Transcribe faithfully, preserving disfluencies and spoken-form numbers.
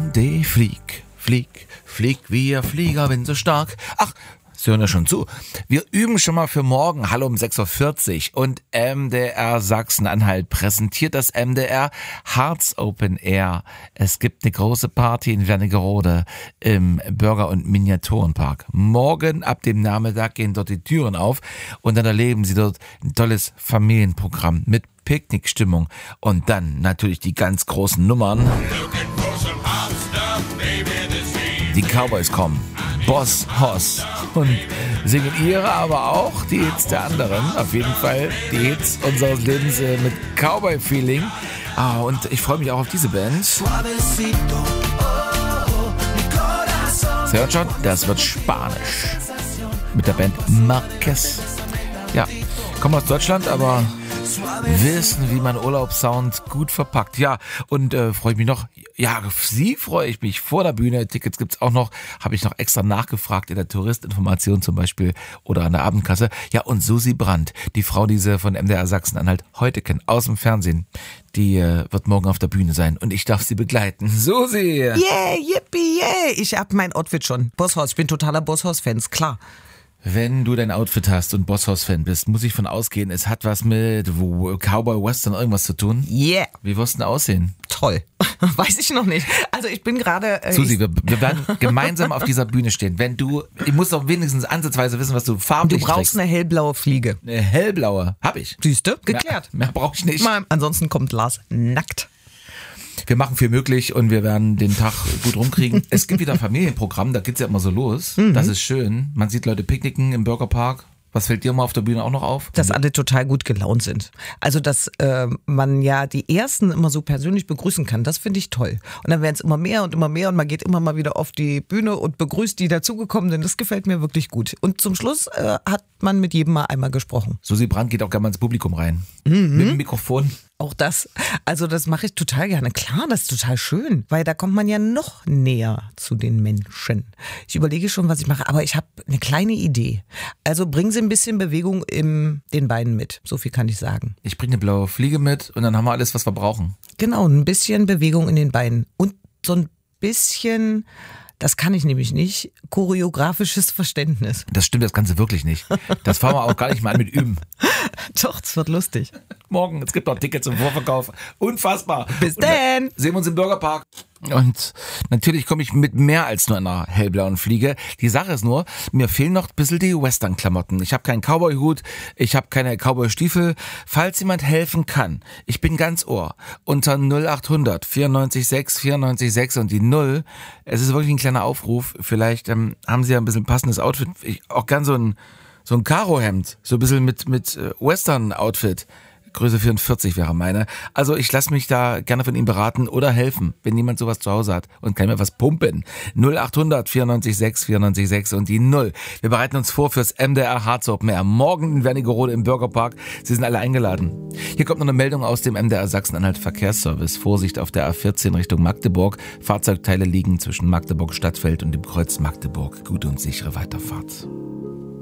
M D flieg, flieg, flieg wie ein Flieger, bin so stark. Ach, Sie hören ja schon zu. Wir üben schon mal für morgen, hallo um sechs Uhr vierzig und M D R Sachsen-Anhalt präsentiert das M D R Harz Open Air. Es gibt eine große Party in Wernigerode im Burger- und Miniaturenpark. Morgen ab dem Nachmittag gehen dort die Türen auf und dann erleben Sie dort ein tolles Familienprogramm mit Picknickstimmung und dann natürlich die ganz großen Nummern. Die Cowboys kommen, Boss Hoss und singen ihre, aber auch die Hits der anderen. Auf jeden Fall die Hits unseres Lebens äh, mit Cowboy-Feeling. Ah, und ich freue mich auch auf diese Band. Sie hört schon, das wird Spanisch. Mit der Band Marquez. Ja, kommen aus Deutschland, aber wissen, wie man Urlaubssound gut verpackt. Ja, und äh, freue ich mich noch. Ja, auf Sie freue ich mich vor der Bühne. Tickets gibt's auch noch. Habe ich noch extra nachgefragt in der Touristinformation zum Beispiel oder an der Abendkasse. Ja, und Susi Brandt, die Frau, die Sie von M D R Sachsen-Anhalt heute kennen, aus dem Fernsehen, die äh, wird morgen auf der Bühne sein und ich darf sie begleiten. Susi! Yeah, yippie, yeah. Ich hab mein Outfit schon. Bosshaus, ich bin totaler Bosshaus-Fan, klar. Wenn du dein Outfit hast und Bosshaus-Fan bist, muss ich von ausgehen, es hat was mit Cowboy-Western irgendwas zu tun. Yeah. Wie wirst du denn aussehen? Toll. Weiß ich noch nicht. Also ich bin gerade... Äh, Susi, wir, wir werden gemeinsam auf dieser Bühne stehen. Wenn du, ich muss doch wenigstens ansatzweise wissen, was du farblich Du brauchst trägst. eine hellblaue Fliege. Eine hellblaue, hab ich. Siehste? Geklärt. Mehr, mehr brauche ich nicht. Mal, ansonsten kommt Lars nackt. Wir machen viel möglich und wir werden den Tag gut rumkriegen. Es gibt wieder ein Familienprogramm, da geht's ja immer so los. Mhm. Das ist schön. Man sieht Leute picknicken im Burgerpark. Was fällt dir mal auf der Bühne auch noch auf? Dass alle total gut gelaunt sind. Also, dass äh, man ja die Ersten immer so persönlich begrüßen kann, das finde ich toll. Und dann werden es immer mehr und immer mehr und man geht immer mal wieder auf die Bühne und begrüßt die dazugekommenen. Das gefällt mir wirklich gut. Und zum Schluss äh, hat man mit jedem mal einmal gesprochen. Susi Brandt geht auch gerne mal ins Publikum rein. Mhm. Mit dem Mikrofon. Auch das, also das mache ich total gerne. Klar, das ist total schön, weil da kommt man ja noch näher zu den Menschen. Ich überlege schon, was ich mache, aber ich habe eine kleine Idee. Also bringen Sie ein bisschen Bewegung in den Beinen mit, so viel kann ich sagen. Ich bringe eine blaue Fliege mit und dann haben wir alles, was wir brauchen. Genau, ein bisschen Bewegung in den Beinen und so ein bisschen... Das kann ich nämlich nicht. Choreografisches Verständnis. Das stimmt das Ganze wirklich nicht. Das fangen wir auch gar nicht mal an mit Üben. Doch, es wird lustig. Morgen, es gibt noch Tickets zum Vorverkauf. Unfassbar. Bis dann. Sehen wir uns im Burgerpark. Und natürlich komme ich mit mehr als nur einer hellblauen Fliege. Die Sache ist nur, mir fehlen noch ein bisschen die Western-Klamotten. Ich habe keinen Cowboy-Hut, ich habe keine Cowboy-Stiefel. Falls jemand helfen kann, ich bin ganz Ohr. Unter null achthundert vierundneunzig sechs vierundneunzig sechs und die null. Es ist wirklich ein kleiner Aufruf. Vielleicht ähm, haben Sie ja ein bisschen passendes Outfit. Ich, auch gern so ein, so ein Karo-Hemd. So ein bisschen mit, mit äh, Western-Outfit. Größe vierundvierzig wäre meine. Also ich lasse mich da gerne von Ihnen beraten oder helfen, wenn jemand sowas zu Hause hat und kann mir was pumpen. null achthundert vierundneunzig sechs vierundneunzig sechs und die null. Wir bereiten uns vor fürs M D R Harz Open Air. Morgen in Wernigerode im Burgerpark. Sie sind alle eingeladen. Hier kommt noch eine Meldung aus dem M D R Sachsen-Anhalt Verkehrsservice. Vorsicht auf der A vierzehn Richtung Magdeburg. Fahrzeugteile liegen zwischen Magdeburg Stadtfeld und dem Kreuz Magdeburg. Gute und sichere Weiterfahrt.